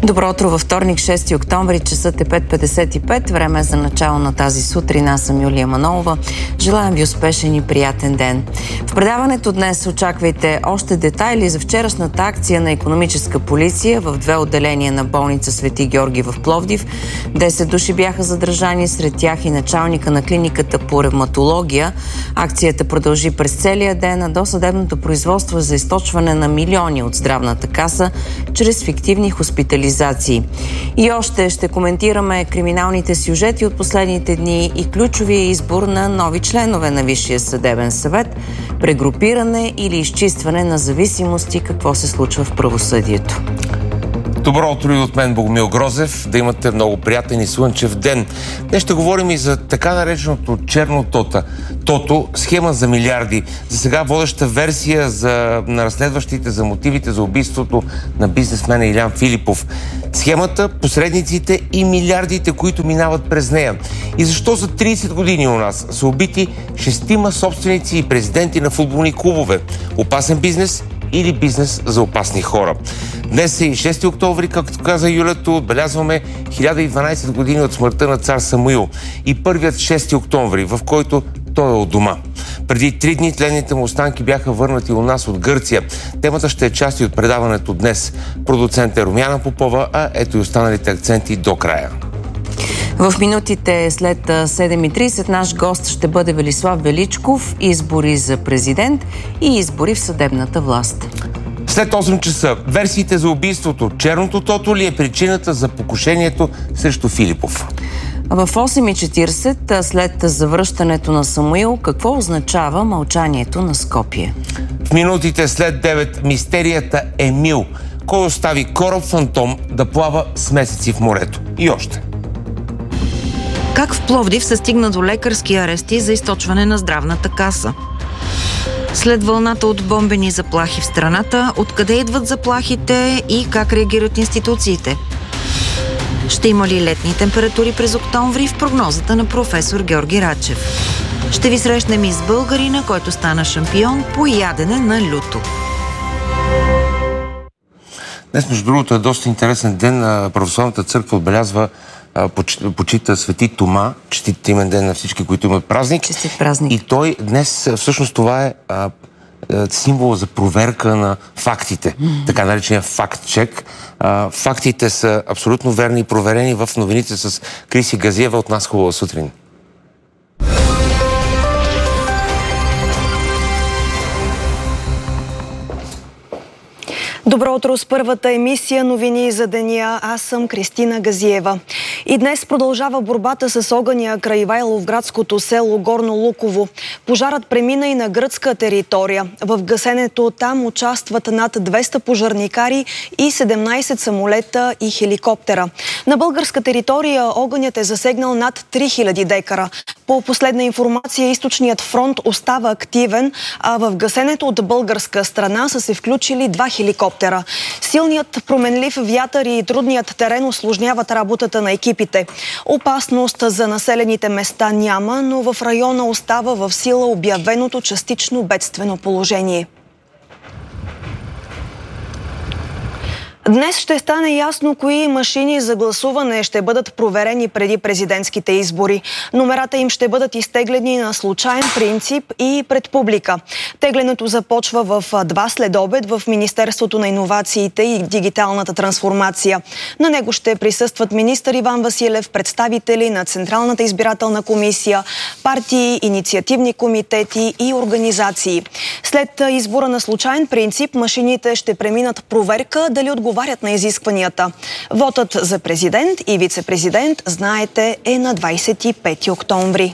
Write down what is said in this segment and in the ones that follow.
Добро утро във вторник, 6 октомври, часът е 5:55. Време е за начало на тази сутрин. Аз съм Юлия Манолова. Желаем ви успешен и приятен ден. В предаването днес очаквайте още детайли за вчерашната акция на икономическа полиция в две отделения на болница Свети Георги в Пловдив. 10 души бяха задържани, сред тях и началника на клиниката по ревматология. Акцията продължи през целия ден, а досъдебното производство за източване на милиони от здравната каса чрез фиктивни хоспитализации. И още ще коментираме криминалните сюжети от последните дни и ключовия избор на нови членове на Висшия съдебен съвет, прегрупиране или изчистване на зависимости, какво се случва в правосъдието. Добро утро и от мен, Богомил Грозев. Да имате много приятен и слънчев ден. Днес ще говорим и за така нареченото черно тото, схема за милиарди. За сега водеща версия на разследващите за мотивите за убийството на бизнесмена Илян Филипов. Схемата, посредниците и милиардите, които минават през нея. И защо за 30 години у нас са убити 6 собственици и президенти на футболни клубове? Опасен бизнес или бизнес за опасни хора? Днес е и 6 октомври, както каза Юлето, отбелязваме 1012 години от смъртта на цар Самуил и първият 6 октомври, в който той е от дома. Преди 3 дни тленните му останки бяха върнати у нас от Гърция. Темата ще е част и от предаването днес. Продуцент е Румяна Попова, а ето и останалите акценти до края. В минутите след 7:30 наш гост ще бъде Велислав Величков, избори за президент и избори в съдебната власт. След 8 часа версиите за убийството, черното тото ли е причината за покушението срещу Филипов? В 8:40 след завръщането на Самуил, какво означава мълчанието на Скопие? В минутите след 9 мистерията Емил. Кой остави кораб Фантом да плава с месеци в морето? И още. Как в Пловдив се стигна до лекарски арести за източване на здравната каса? След вълната от бомбени заплахи в страната, откъде идват заплахите и как реагират институциите? Ще има ли летни температури през октомври в прогнозата на професор Георги Рачев? Ще ви срещнем и с българина, който стана шампион по ядене на люто. Днес, между другото, е доста интересен ден. Православната църква отбелязва почита Свети Тома, честит имен ден на всички, които имат празник. Честит празник. И той днес, всъщност това е символ за проверка на фактите. Така наречения факт-чек. Фактите са абсолютно верни и проверени в новините с Криси Газиева. От нас хубава сутрин. Добро утро с първата емисия новини за деня. Аз съм Кристина Газиева. И днес продължава борбата с огъня край Ивайловградското село Горно Луково. Пожарът премина и на гръцка територия. В гасенето там участват над 200 пожарникари и 17 самолета и хеликоптера. На българска територия огънят е засегнал над 3000 декара. По последна информация, източният фронт остава активен, а в гасенето от българска страна са се включили 2 хеликоптера. Силният променлив вятър и трудният терен усложняват работата на екипите. Опасност за населените места няма, но в района остава в сила обявеното частично бедствено положение. Днес ще стане ясно кои машини за гласуване ще бъдат проверени преди президентските избори. Номерата им ще бъдат изтеглени на случайен принцип и пред публика. Теглянето започва в 2 следобед в Министерството на иновациите и дигиталната трансформация. На него ще присъстват министър Иван Василев, представители на Централната избирателна комисия, партии, инициативни комитети и организации. След избора на случайен принцип, машините ще преминат проверка дали отговарят на изискванията. Вотът за президент и вице-президент, знаете, е на 25 октомври.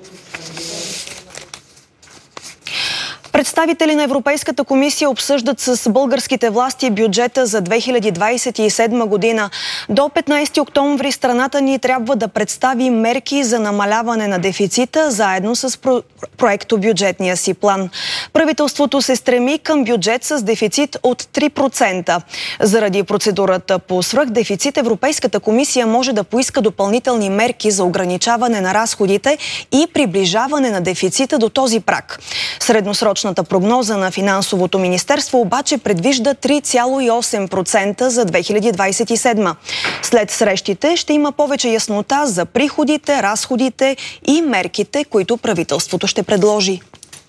Представители на Европейската комисия обсъждат с българските власти бюджета за 2027 година. До 15 октомври страната ни трябва да представи мерки за намаляване на дефицита заедно с проектобюджетния си план. Правителството се стреми към бюджет с дефицит от 3%. Заради процедурата по свръхдефицит, Европейската комисия може да поиска допълнителни мерки за ограничаване на разходите и приближаване на дефицита до този праг. Средносрочно Средносрочната прогноза на Финансовото министерство обаче предвижда 3,8% за 2027. След срещите ще има повече яснота за приходите, разходите и мерките, които правителството ще предложи.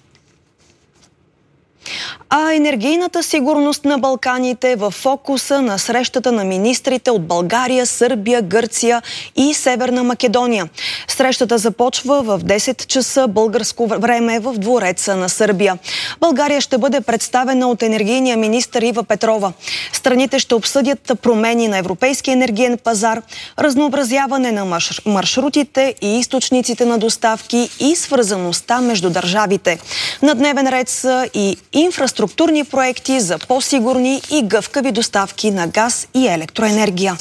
А енергийната сигурност на Балканите е в фокуса на срещата на министрите от България, Сърбия, Гърция и Северна Македония. Срещата започва в 10 часа българско време в двореца на Сърбия. България ще бъде представена от енергийния министър Ива Петрова. Страните ще обсъдят промени на европейския енергиен пазар, разнообразяване на маршрутите и източниците на доставки и свързаността между държавите. На дневен ред са и инфраструктурни проекти за по-сигурни и гъвкави доставки на газ и електроенергия.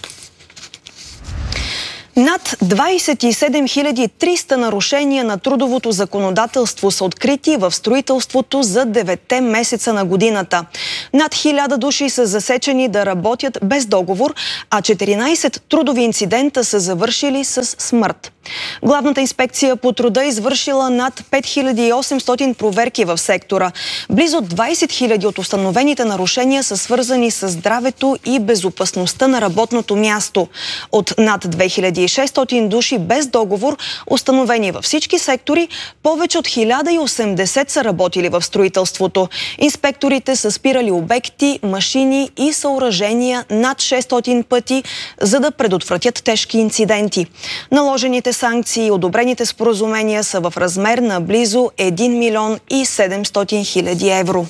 Над 27 300 нарушения на трудовото законодателство са открити в строителството за 9 месеца на годината. Над 1000 души са засечени да работят без договор, а 14 трудови инцидента са завършили с смърт. Главната инспекция по труда извършила над 5800 проверки в сектора. Близо 20 000 от установените нарушения са свързани с здравето и безопасността на работното място. От над 2600 души без договор, установени във всички сектори, повече от 1080 са работили в строителството. Инспекторите са спирали обекти, машини и съоръжения над 600 пъти, за да предотвратят тежки инциденти. Наложените санкции и одобрените споразумения са в размер на близо 1 милион и 700 хиляди евро.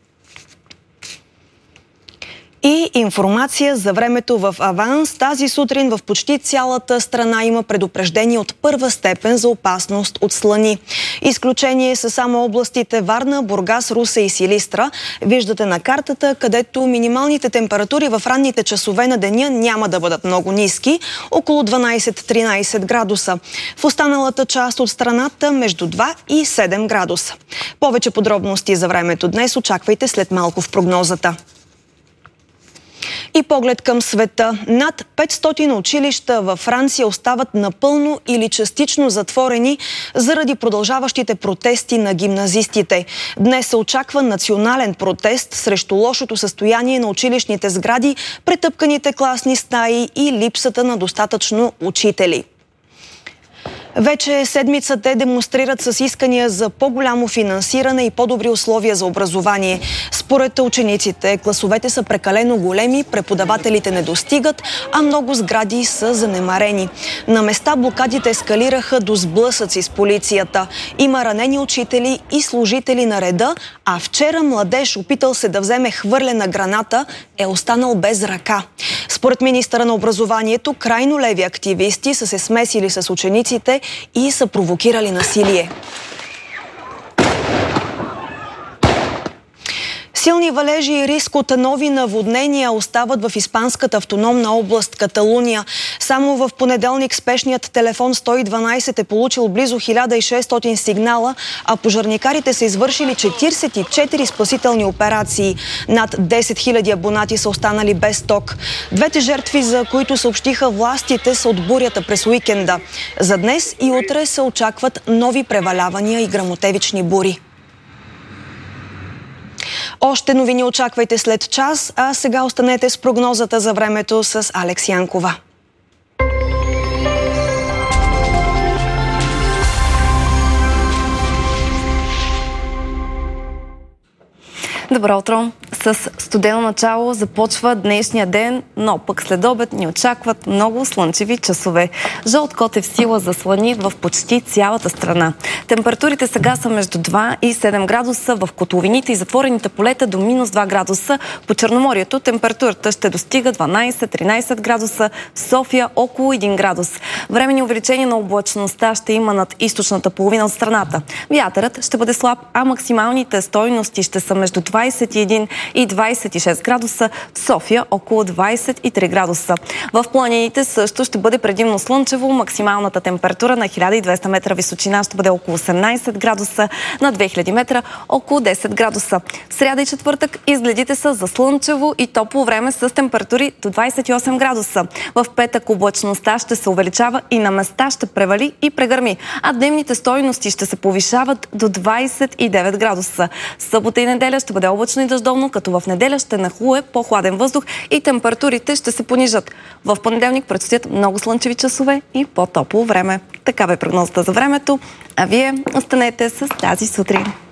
И информация за времето в аванс. Тази сутрин в почти цялата страна има предупреждение от първа степен за опасност от слани. Изключение са само областите Варна, Бургас, Русе и Силистра. Виждате на картата, където минималните температури в ранните часове на деня няма да бъдат много ниски, около 12-13 градуса. В останалата част от страната между 2 и 7 градуса. Повече подробности за времето днес очаквайте след малко в прогнозата. И поглед към света. Над 500 училища във Франция остават напълно или частично затворени заради продължаващите протести на гимназистите. Днес се очаква национален протест срещу лошото състояние на училищните сгради, претъпканите класни стаи и липсата на достатъчно учители. Вече седмица те демонстрират с искания за по-голямо финансиране и по-добри условия за образование. Според учениците, класовете са прекалено големи, преподавателите не достигат, а много сгради са занемарени. На места блокадите ескалираха до сблъсъци с полицията. Има ранени учители и служители на реда, а вчера младеж, опитал се да вземе хвърлена граната, е останал без ръка. Според министъра на образованието, крайно леви активисти са се смесили с учениците и са провокирали насилие. Силни валежи и риск от нови наводнения остават в испанската автономна област Каталуния. Само в понеделник спешният телефон 112 е получил близо 1600 сигнала, а пожарникарите са извършили 44 спасителни операции. Над 10 000 абонати са останали без ток. Двете жертви, за които съобщиха властите, са от бурята през уикенда. За днес и утре се очакват нови превалявания и гръмотевични бури. Още новини очаквайте след час, а сега останете с прогнозата за времето с Алекс Янкова. Добро утро! С студено начало започва днешния ден, но пък след обед ни очакват много слънчеви часове. Жълт код е в сила за слани в почти цялата страна. Температурите сега са между 2 и 7 градуса в котловините и затворените полета до минус 2 градуса. По Черноморието температурата ще достига 12-13 градуса, в София около 1 градус. Временни увеличения на облачността ще има над източната половина от страната. Вятърът ще бъде слаб, а максималните стойности ще са между 21 и 26 градуса, в София около 23 градуса. В планините също ще бъде предимно слънчево, максималната температура на 1200 метра височина ще бъде около 18 градуса, на 2000 метра около 10 градуса. В сряда и четвъртък изгледите са за слънчево и топло време с температури до 28 градуса. В петък облачността ще се увеличава и на места ще превали и прегърми, а дневните стойности ще се повишават до 29 градуса. Събота и неделя ще бъде облачно и дъждовно, като в неделя ще нахлуе по-хладен въздух и температурите ще се понижат. В понеделник предстоят много слънчеви часове и по-топло време. Такава е прогнозата за времето, а вие останете с тази сутрин.